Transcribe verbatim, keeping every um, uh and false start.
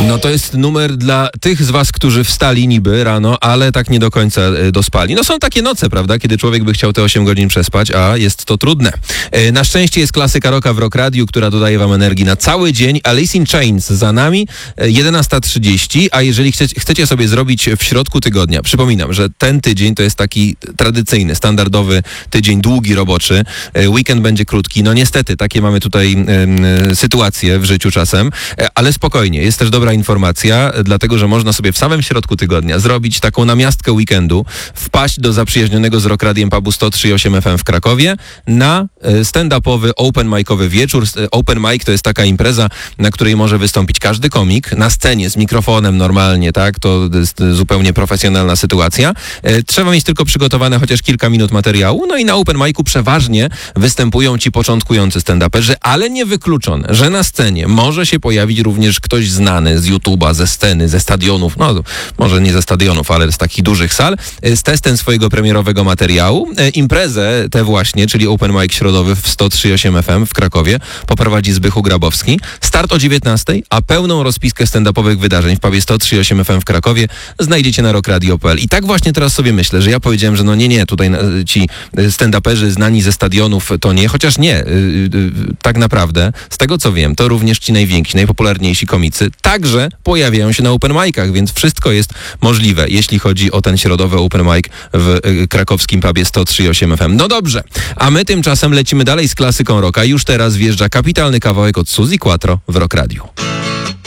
No to jest numer dla tych z was, którzy wstali niby rano, ale tak nie do końca dospali. No są takie noce, prawda, kiedy człowiek by chciał te osiem godzin przespać, a jest to trudne. Na szczęście jest klasyka rocka w Rock Radiu, która dodaje wam energii na cały dzień. Alice in Chains za nami, jedenasta trzydzieści, a jeżeli chcecie, chcecie sobie zrobić w środku tygodnia, przypominam, że ten tydzień to jest taki tradycyjny, standardowy tydzień długi, roboczy. Weekend będzie krótki. No niestety, takie mamy tutaj y, sytuacje w życiu czasem, ale spokojnie, jest też dobra informacja, dlatego, że można sobie w samym środku tygodnia zrobić taką namiastkę weekendu, wpaść do zaprzyjaźnionego z Rock Radiem pubu sto trzy i osiem F M w Krakowie na stand-upowy, open micowy wieczór. Open mic to jest taka impreza, na której może wystąpić każdy komik na scenie z mikrofonem normalnie, tak? To jest zupełnie profesjonalna sytuacja. Trzeba mieć tylko przygotowane chociaż kilka minut materiału, no i na open micu przeważnie występują ci początkujący stand-uperzy, ale niewykluczone, że na scenie może się pojawić również ktoś znany z YouTube'a, ze sceny, ze stadionów, no może nie ze stadionów, ale z takich dużych sal, z testem swojego premierowego materiału. Imprezę tę właśnie, czyli open mic środowy w sto trzy i osiem F M w Krakowie poprowadzi Zbychu Grabowski. Start o dziewiętnastej, a pełną rozpiskę stand-upowych wydarzeń w pubie sto trzy i osiem F M w Krakowie znajdziecie na rock radio kropka p l. I tak właśnie teraz sobie myślę, że ja powiedziałem, że no nie, nie, tutaj ci stand-uperzy znani ze stadionów to nie, chociaż nie, tak naprawdę, z tego co wiem, to również ci najwięksi, najpopularniejsi komicy także pojawiają się na open micach, więc wszystko jest możliwe, jeśli chodzi o ten środowy open mic w krakowskim pubie sto trzy i osiem F M. No dobrze, a my tymczasem lecimy dalej z klasyką rocka. Już teraz wjeżdża kapitalny kawałek od Suzi Quatro w Rock Radiu.